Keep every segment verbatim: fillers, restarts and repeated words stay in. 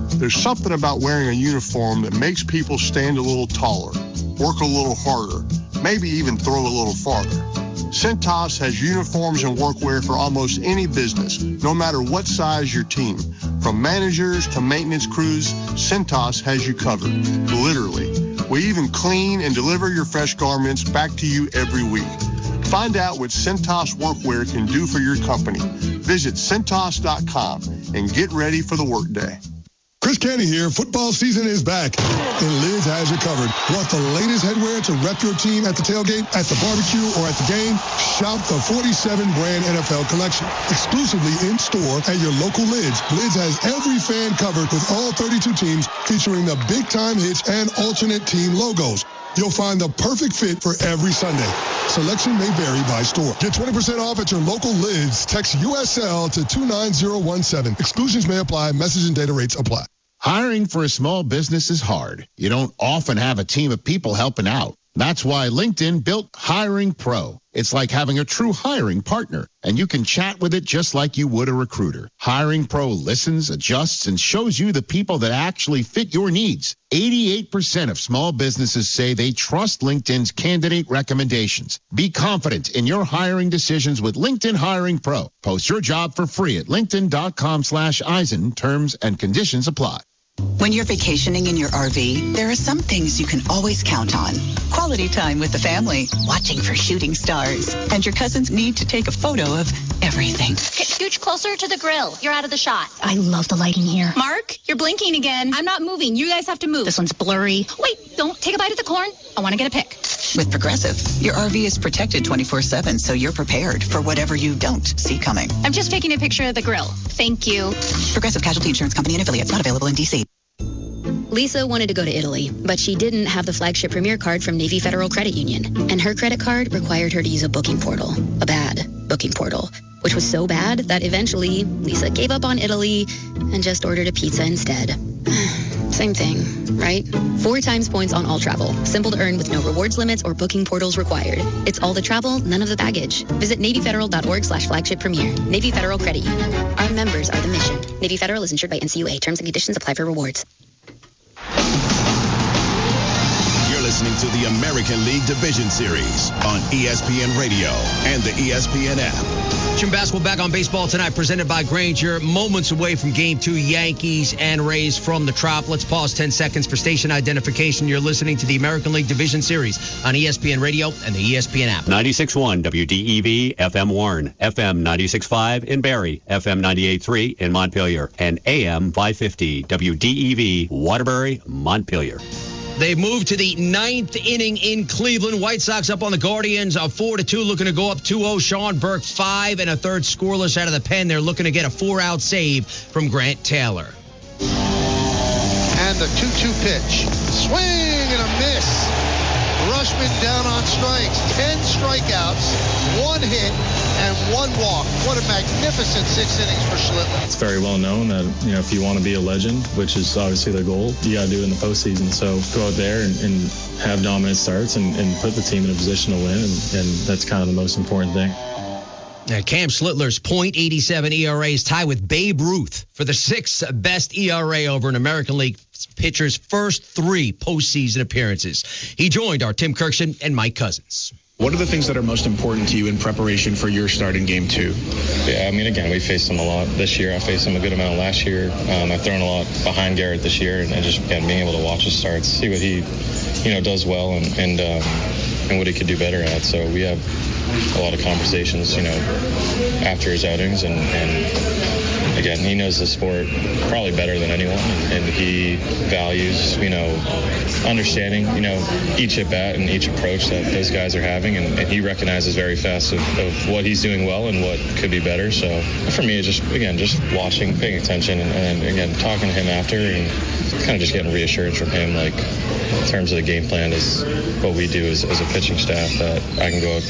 There's something about wearing a uniform that makes people stand a little taller, work a little harder, maybe even throw a little farther. Cintas has uniforms and workwear for almost any business, no matter what size your team. From managers to maintenance crews, Cintas has you covered, literally. We even clean and deliver your fresh garments back to you every week. Find out what Cintas Workwear can do for your company. Visit Cintas dot com and get ready for the workday. Chris Canty here. Football season is back, and Lids has you covered. Want the latest headwear to rep your team at the tailgate, at the barbecue, or at the game? Shop the forty-seven brand N F L collection. Exclusively in store at your local Lids. Lids has every fan covered with all thirty-two teams, featuring the big-time hits and alternate team logos. You'll find the perfect fit for every Sunday. Selection may vary by store. Get twenty percent off at your local Lids. Text U S L to two nine zero one seven. Exclusions may apply. Message and data rates apply. Hiring for a small business is hard. You don't often have a team of people helping out. That's why LinkedIn built Hiring Pro. It's like having a true hiring partner, and you can chat with it just like you would a recruiter. Hiring Pro listens, adjusts, and shows you the people that actually fit your needs. eighty-eight percent of small businesses say they trust LinkedIn's candidate recommendations. Be confident in your hiring decisions with LinkedIn Hiring Pro. Post your job for free at linkedin.com slash Eisen. Terms and conditions apply. When you're vacationing in your R V, there are some things you can always count on. Quality time with the family, watching for shooting stars, and your cousins need to take a photo of everything. Scooch closer to the grill. You're out of the shot. I love the lighting here. Mark, you're blinking again. I'm not moving. You guys have to move. This one's blurry. Wait, don't take a bite of the corn. I want to get a pic. With Progressive, your R V is protected twenty-four seven, so you're prepared for whatever you don't see coming. I'm just taking a picture of the grill. Thank you. Progressive Casualty Insurance Company and affiliates, not available in D C. Lisa wanted to go to Italy, but she didn't have the flagship Premier card from Navy Federal Credit Union, and her credit card required her to use a booking portal, a bad booking portal, which was so bad that eventually Lisa gave up on Italy and just ordered a pizza instead. Same thing, right? Four times points on all travel. Simple to earn with no rewards limits or booking portals required. It's all the travel, none of the baggage. Visit NavyFederal.org slash flagship premier. Navy Federal Credit Union. Our members are the mission. Navy Federal is insured by N C U A. Terms and conditions apply for rewards. You're listening to the American League Division Series on E S P N Radio and the E S P N app. Jim Basketball back on Baseball Tonight, presented by Grainger. Moments away from Game two, Yankees and Rays from the Trop. Let's pause ten seconds for station identification. You're listening to the American League Division Series on E S P N Radio and the E S P N app. ninety-six point one W D E V, F M Warren, F M ninety-six point five in Barrie, F M ninety-eight point three in Montpelier, and A M five fifty W D E V, Waterbury, Montpelier. They moved to the ninth inning in Cleveland. White Sox up on the Guardians of four to two, looking to go up two oh. Sean Burke, five and a third scoreless out of the pen. They're looking to get a four-out save from Grant Taylor. And the two two pitch. Swing and a miss. Rushman down on strikes. Ten strikeouts, one hit, and one walk. What a magnificent six innings for Schlittler. It's very well known that, you know, if you want to be a legend, which is obviously the goal, you got to do it in the postseason. So go out there and, and have dominant starts and, and put the team in a position to win, and, and that's kind of the most important thing. Now, Cam Schlittler's point eight seven E R A is tied with Babe Ruth for the sixth best E R A over an American League pitcher's first three postseason appearances. He joined our Tim Kirkshin and Mike Cousins. What are the things that are most important to you in preparation for your start in game two? Yeah, I mean, again, we faced them a lot this year. I faced them a good amount last year. Um, I've thrown a lot behind Garrett this year, and just again, being able to watch his starts, see what he, you know, does well, and and, um, and what he could do better at. So we have a lot of conversations, you know, after his outings, and, and again, he knows the sport probably better than anyone, and, and he values, you know, understanding, you know, each at bat and each approach that those guys are having, and, and he recognizes very fast of, of what he's doing well and what could be better. So for me, it's just, again, just watching, paying attention, and, and again, talking to him after, and kind of just getting reassurance from him, like, in terms of the game plan is what we do as, as a pitching staff, that I can go out there and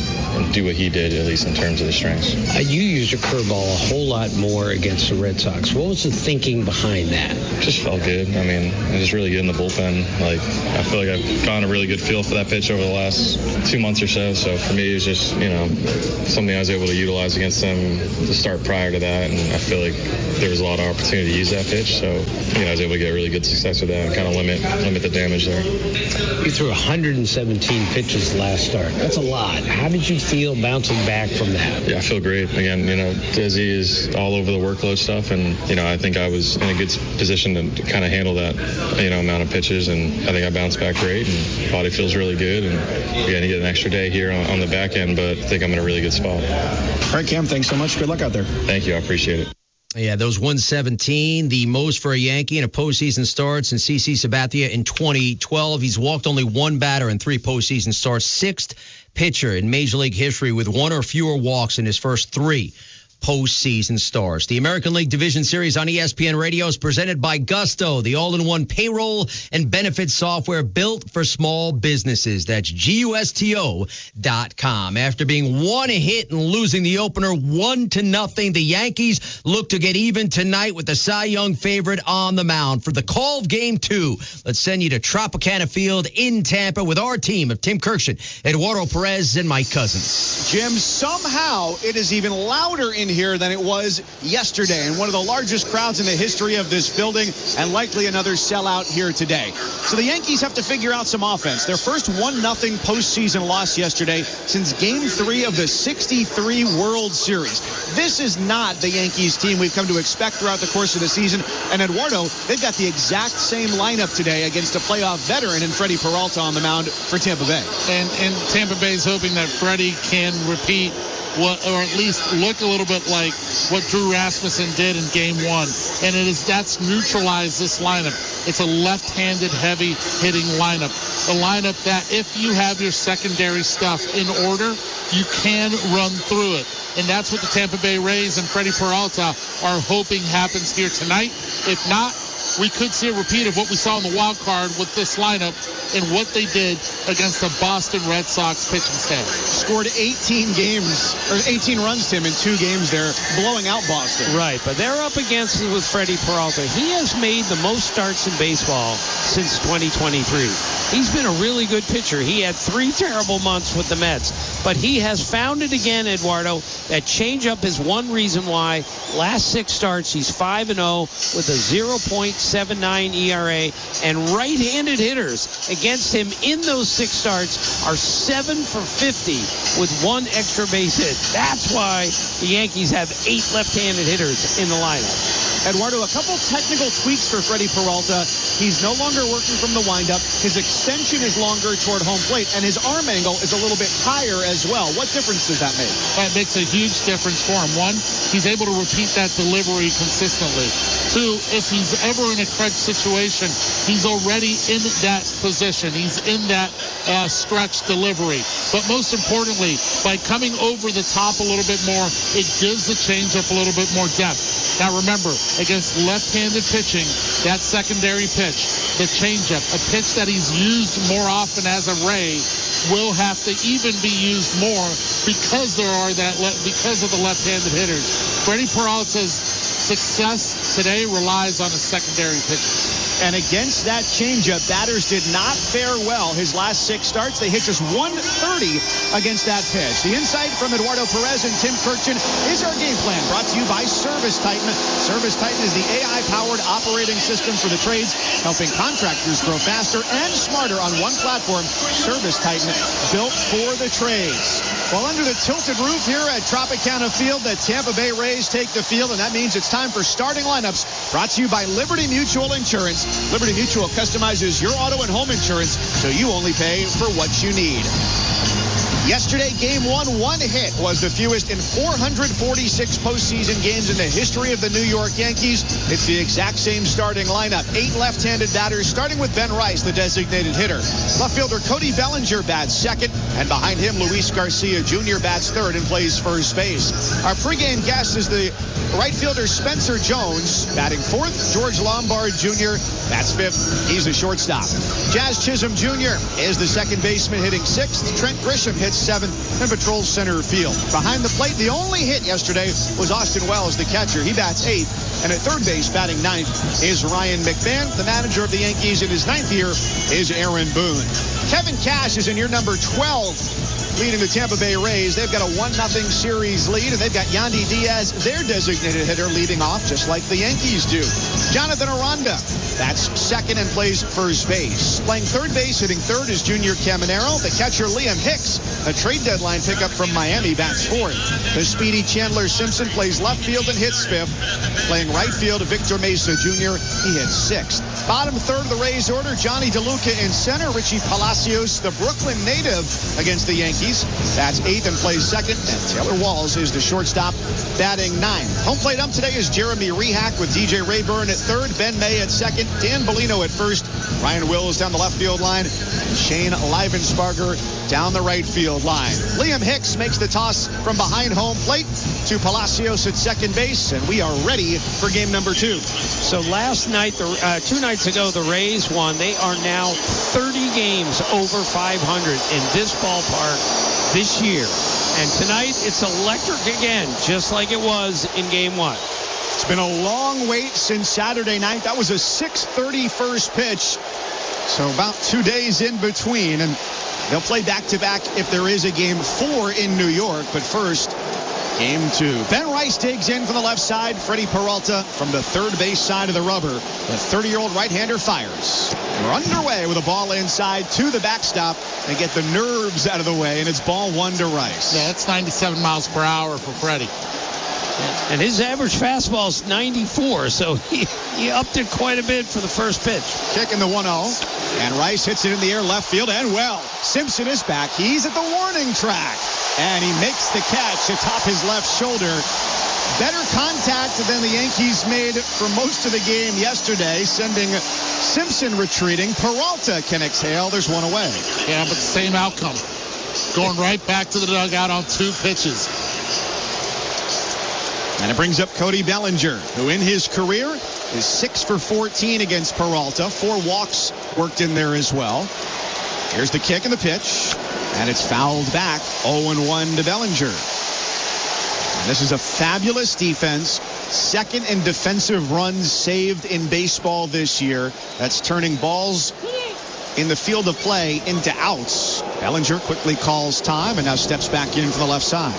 do what he did, at least in terms of the strengths. Uh, you used your curveball a whole lot more against the Red Sox. What was the thinking behind that? Just felt good. I mean, it was really good in the bullpen. Like, I feel like I've gotten a really good feel for that pitch over the last two months or so. So for me, it was just, you know, something I was able to utilize against them to start prior to that. And I feel like there was a lot of opportunity to use that pitch. So, you know, I was able to get really good success with that and kind of limit limit the damage there. You threw one hundred seventeen pitches last start. That's a lot. How did you feel bouncing back from that? Yeah, I feel great. Again, you know, Desi is all over the workload stuff. And, you know, I think I was in a good position to kind of handle that, you know, amount of pitches. And I think I bounced back great. And body feels really good. And again, you get an extra day here on, on the back end, but I think I'm in a really good spot. All right, Cam, thanks so much. Good luck out there. Thank you. I appreciate it. Yeah, those one seventeen, the most for a Yankee in a postseason start since C C Sabathia in twenty twelve. He's walked only one batter in three postseason starts, sixth pitcher in Major League history with one or fewer walks in his first three postseason starts. The American League Division Series on E S P N Radio is presented by Gusto, the all-in-one payroll and benefits software built for small businesses. That's G U S T O dot com. After being one hit and losing the opener one to nothing, the Yankees look to get even tonight with the Cy Young favorite on the mound. For the call of game two, let's send you to Tropicana Field in Tampa with our team of Tim Kirkshin, Eduardo Perez, and Mike Cousins. Jim, somehow it is even louder in here than it was yesterday, and one of the largest crowds in the history of this building, and likely another sellout here today. So the Yankees have to figure out some offense. Their first one nothing postseason loss yesterday since game three of the sixty-three World Series. This is not the Yankees team we've come to expect throughout the course of the season, and Eduardo, they've got the exact same lineup today against a playoff veteran in Freddie Peralta on the mound for Tampa Bay. And, and Tampa Bay is hoping that Freddie can repeat what, or at least look a little bit like what Drew Rasmussen did in game one. And it is that's neutralized this lineup. It's a left-handed heavy hitting lineup. A lineup that if you have your secondary stuff in order, you can run through it. And that's what the Tampa Bay Rays and Freddie Peralta are hoping happens here tonight. If not, we could see a repeat of what we saw in the wild card with this lineup and what they did against the Boston Red Sox pitching staff. Scored eighteen games, or eighteen runs, Tim, in two games there, blowing out Boston. Right, but they're up against it with Freddie Peralta. He has made the most starts in baseball since twenty twenty-three. He's been a really good pitcher. He had three terrible months with the Mets, but he has found it again, Eduardo. That changeup is one reason why. Last six starts, he's five and oh with a zero point seven nine E R A, and right-handed hitters against him in those six starts are seven for fifty with one extra base hit. That's why the Yankees have eight left-handed hitters in the lineup. Eduardo, a couple technical tweaks for Freddie Peralta. He's no longer working from the windup. His extension is longer toward home plate, and his arm angle is a little bit higher as well. What difference does that make? That makes a huge difference for him. One, he's able to repeat that delivery consistently. Two, if he's ever in a crunch situation, he's already in that position. He's in that uh, stretch delivery. But most importantly, by coming over the top a little bit more, it gives the changeup a little bit more depth. Now remember, against left-handed pitching, that secondary pitch, the changeup, a pitch that he's used more often as a Ray, will have to even be used more because there are that le- because of the left-handed hitters. Freddie Peralta's success today relies on a secondary pitch. And against that changeup, batters did not fare well. His last six starts, they hit just one thirty against that pitch. The insight from Eduardo Perez and Tim Kirkshin is our game plan, brought to you by Service Titan. Service Titan is the A I-powered operating system for the trades, helping contractors grow faster and smarter on one platform. Service Titan, built for the trades. Well, under the tilted roof here at Tropicana Field, the Tampa Bay Rays take the field, and that means it's time for starting lineups, brought to you by Liberty Mutual Insurance. Liberty Mutual customizes your auto and home insurance so you only pay for what you need. Yesterday, game one, one hit was the fewest in four hundred forty-six postseason games in the history of the New York Yankees. It's the exact same starting lineup. Eight left-handed batters, starting with Ben Rice, the designated hitter. Left fielder Cody Bellinger bats second, and behind him, Luis Garcia Junior bats third and plays first base. Our pregame guest is the Right fielder Spencer Jones batting fourth. George Lombard Junior bats fifth. He's the shortstop. Jazz Chisholm Junior is the second baseman hitting sixth. Trent Grisham hits seventh and patrols center field. Behind the plate, the only hit yesterday was Austin Wells, the catcher. He bats eighth. And at third base, batting ninth, is Ryan McMahon. The manager of the Yankees in his ninth year is Aaron Boone. Kevin Cash is in year number twelve, leading the Tampa Bay Rays. They've got a one nothing series lead, and they've got Yandy Diaz, their designated hitter, leading off just like the Yankees do. Jonathan Aranda, that's second and plays first base. Playing third base, hitting third is Junior Caminero. The catcher, Liam Hicks, a trade deadline pickup from Miami, bats fourth. The speedy Chandler Simpson plays left field and hits fifth. Playing right field, Victor Mesa Junior, he hits sixth. Bottom third of the Rays order, Johnny DeLuca in center. Richie Palacios, the Brooklyn native, against the Yankees. That's eighth and plays second. And Taylor Walls is the shortstop, batting ninth. Home plate ump today is Jeremy Rehack with D J Rayburn at third, Ben May at second, Dan Bellino at first, Ryan Wills down the left field line, and Shane Livensparger down the right field line. Liam Hicks makes the toss from behind home plate to Palacios at second base, and we are ready for game number two. So last night, the, uh, two nights ago, the Rays won. They are now thirty games over five hundred in this ballpark this year. And tonight, it's electric again, just like it was in game one. It's been a long wait since Saturday night. That was a six thirty first pitch. So about two days in between. And they'll play back-to-back if there is a game four in New York. But first, game two. Ben Rice digs in from the left side. Freddie Peralta from the third base side of the rubber. The thirty-year-old right-hander fires. We're underway with a ball inside to the backstop and get the nerves out of the way. And it's ball one to Rice. Yeah, that's ninety-seven miles per hour for Freddie. And his average fastball is ninety-four, so he, he upped it quite a bit for the first pitch. Kicking the one oh, and Rice hits it in the air left field, and well, Simpson is back. He's at the warning track, and he makes the catch atop his left shoulder. Better contact than the Yankees made for most of the game yesterday, sending Simpson retreating. Peralta can exhale. There's one away. Yeah, but the same outcome. Going right back to the dugout on two pitches. And it brings up Cody Bellinger, who in his career is six for fourteen against Peralta. Four walks worked in there as well. Here's the kick and the pitch, and it's fouled back. oh and one to Bellinger. And this is a fabulous defense. Second in defensive runs saved in baseball this year. That's turning balls in the field of play into outs. Bellinger quickly calls time and now steps back in from the left side.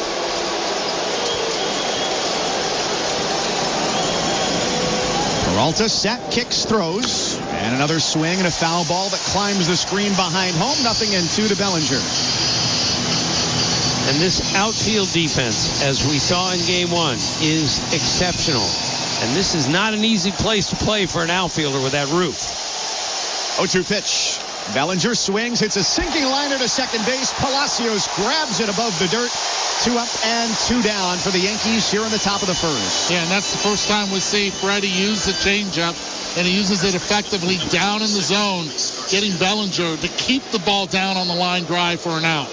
Peralta set, kicks, throws, and another swing and a foul ball that climbs the screen behind home. Nothing in two to Bellinger. And this outfield defense, as we saw in game one, is exceptional. And this is not an easy place to play for an outfielder with that roof. oh two pitch. Bellinger swings, hits a sinking liner to second base. Palacios grabs it above the dirt. Two up and two down for the Yankees here on the top of the first. Yeah, and that's the first time we see Freddie use the changeup, and he uses it effectively down in the zone, getting Bellinger to keep the ball down on the line drive for an out.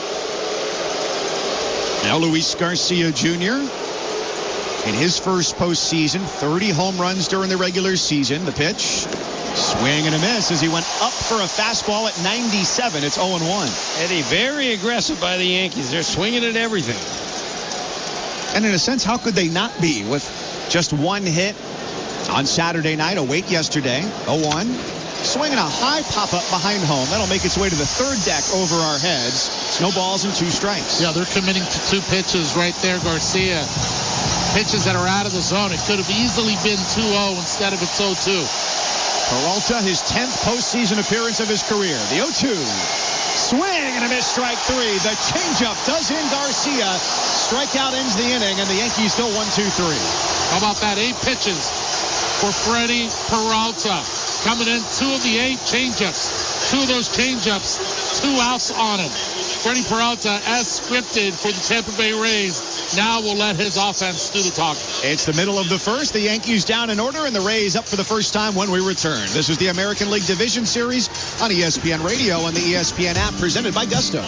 Now Luis Garcia Junior in his first postseason, thirty home runs during the regular season. The pitch, swing and a miss as he went up for a fastball at ninety-seven. It's oh and one. Eddie, very aggressive by the Yankees. They're swinging at everything. And in a sense, how could they not be with just one hit on Saturday night, a wait yesterday, oh one. Swinging a high pop-up behind home. That'll make its way to the third deck over our heads. No balls and two strikes. Yeah, they're committing to two pitches right there, Garcia. Pitches that are out of the zone. It could have easily been two oh instead of it's oh two. Peralta, his tenth postseason appearance of his career. The oh two. Swing and a miss, strike three. The changeup does in Garcia. Strikeout ends the inning, and the Yankees go one two three. How about that? Eight pitches for Freddie Peralta. Coming in, two of the eight changeups. Two of those changeups, two outs on him. Freddie Peralta, as scripted for the Tampa Bay Rays, now will let his offense do the talking. It's the middle of the first. The Yankees down in order, and the Rays up for the first time when we return. This is the American League Division Series on E S P N Radio and the E S P N app, presented by Gusto.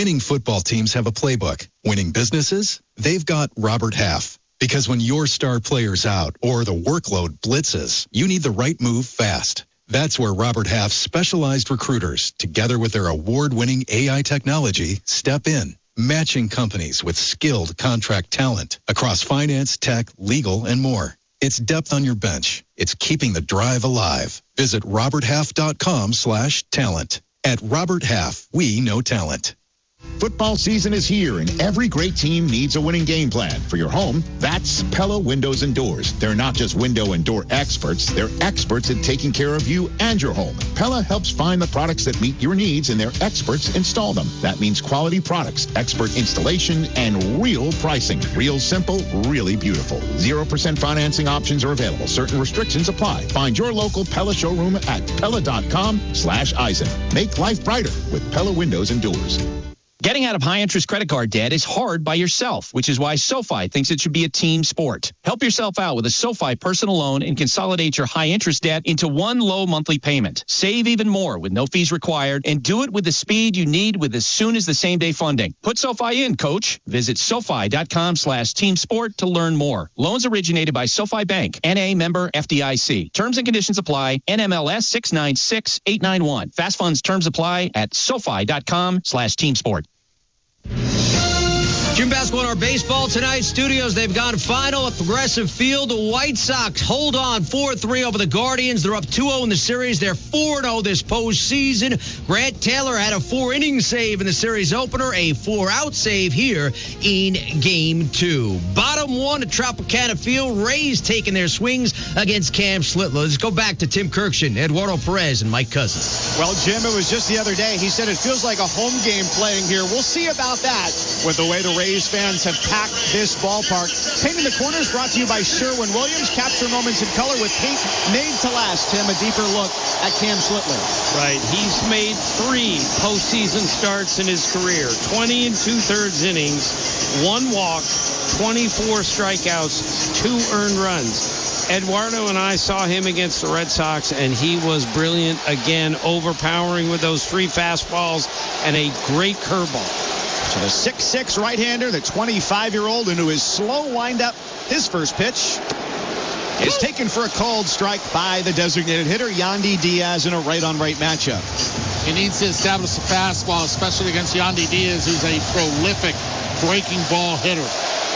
Winning football teams have a playbook. Winning businesses? They've got Robert Half. Because when your star player's out or the workload blitzes, you need the right move fast. That's where Robert Half's specialized recruiters, together with their award-winning A I technology, step in, matching companies with skilled contract talent across finance, tech, legal, and more. It's depth on your bench. It's keeping the drive alive. Visit roberthalf.com slash talent. At Robert Half, we know talent. Football season is here, and every great team needs a winning game plan. For your home, that's Pella Windows and Doors. They're not just window and door experts. They're experts at taking care of you and your home. Pella helps find the products that meet your needs, and their experts install them. That means quality products, expert installation, and real pricing. Real simple, really beautiful. zero percent financing options are available. Certain restrictions apply. Find your local Pella showroom at pella.com slash Eisen. Make life brighter with Pella Windows and Doors. Getting out of high-interest credit card debt is hard by yourself, which is why SoFi thinks it should be a team sport. Help yourself out with a SoFi personal loan and consolidate your high-interest debt into one low monthly payment. Save even more with no fees required, and do it with the speed you need with as soon as the same-day funding. Put SoFi in, coach. Visit SoFi.com slash team sport to learn more. Loans originated by SoFi Bank, N A member F D I C. Terms and conditions apply. N M L S six nine six eight nine one. Fast funds terms apply at SoFi.com slash team sport. Jim Basketball in our baseball tonight studios. They've gone final at Progressive Field. The White Sox hold on four three over the Guardians. They're up two oh in the series. They're four oh this postseason. Grant Taylor had a four-inning save in the series opener, a four-out save here in Game two. Bottom one at Tropicana Field. Rays taking their swings against Cam Schlittler. Let's go back to Tim Kirkshin, Eduardo Perez, and Mike Cousins. Well, Jim, it was just the other day. He said it feels like a home game playing here. We'll see about that with the way the Rays Rays fans have packed this ballpark. Painting the Corners brought to you by Sherwin-Williams. Capture moments in color with paint made to last. Tim, a deeper look at Cam Schlittler. Right. He's made three postseason starts in his career. twenty and two-thirds innings, one walk, twenty-four strikeouts, two earned runs. Eduardo and I saw him against the Red Sox, and he was brilliant again, overpowering with those three fastballs and a great curveball. So the six six right-hander, the twenty-five-year-old, into his slow windup. His first pitch is taken for a called strike by the designated hitter, Yandy Diaz, in a right-on-right matchup. He needs to establish a fastball, especially against Yandy Diaz, who's a prolific breaking ball hitter.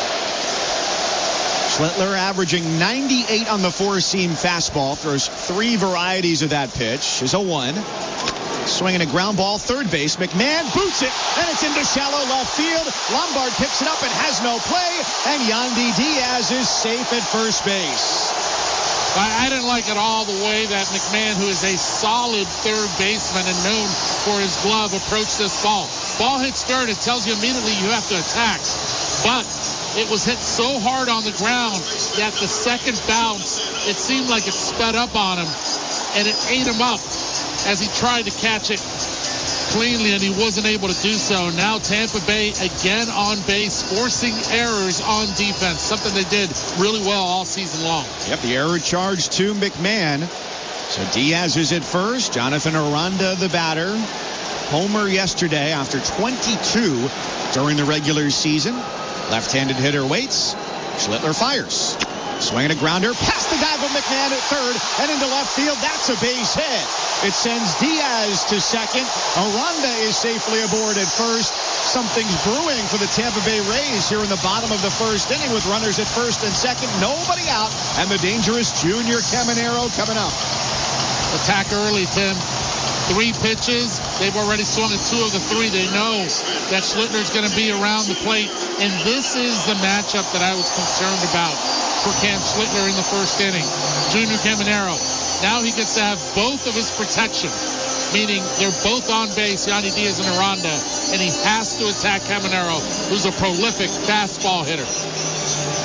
Schlittler averaging ninety-eight on the four-seam fastball. Throws three varieties of that pitch. Is oh one. Swinging a ground ball, third base. McMahon boots it, and it's into shallow left field. Lombard picks it up and has no play, and Yandy Diaz is safe at first base. I, I didn't like at all the way that McMahon, who is a solid third baseman and known for his glove, approached this ball. Ball hits third, it tells you immediately you have to attack. But it was hit so hard on the ground that the second bounce, it seemed like it sped up on him, and it ate him up as he tried to catch it cleanly, and he wasn't able to do so. Now Tampa Bay again on base, forcing errors on defense, something they did really well all season long. Yep, the error charge to McMahon. So Diaz is at first. Jonathan Aranda, the batter. Homer yesterday after twenty-two during the regular season. Left-handed hitter waits. Schlittler fires. Swinging a grounder past the dive of McMahon at third and into left field. That's a base hit. It sends Diaz to second. Aranda is safely aboard at first. Something's brewing for the Tampa Bay Rays here in the bottom of the first inning with runners at first and second. Nobody out. And the dangerous Junior Caminero coming up. Attack early, Tim. Three pitches. They've already swung at two of the three. They know that Schlittler's going to be around the plate. And this is the matchup that I was concerned about for Cam Schlittler in the first inning. Junior Caminero. Now he gets to have both of his protection, meaning they're both on base, Yandy Diaz and Aranda, and he has to attack Caminero, who's a prolific fastball hitter.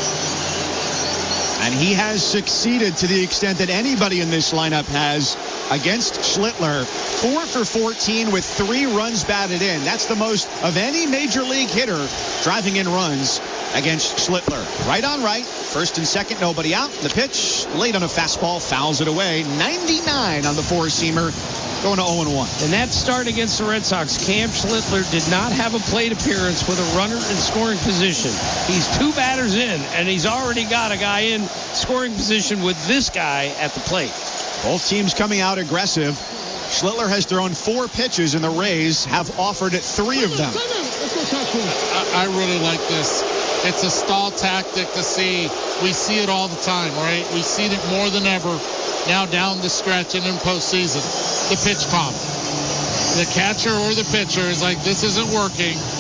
And he has succeeded to the extent that anybody in this lineup has against Schlittler. Four for fourteen with three runs batted in. That's the most of any major league hitter driving in runs against Schlittler. Right on right. First and second, nobody out. The pitch, late on a fastball, fouls it away. ninety-nine on the four-seamer, going to oh and one. In that start against the Red Sox, Cam Schlittler did not have a plate appearance with a runner in scoring position. He's two batters in, and he's already got a guy in scoring position with this guy at the plate. Both teams coming out aggressive. Schlittler has thrown four pitches, and the Rays have offered three of them. I, I really like this. It's a stall tactic to see. We see it all the time, right? We've seen it more than ever now down the stretch and in postseason. The pitch comp. The catcher or the pitcher is like, this isn't working.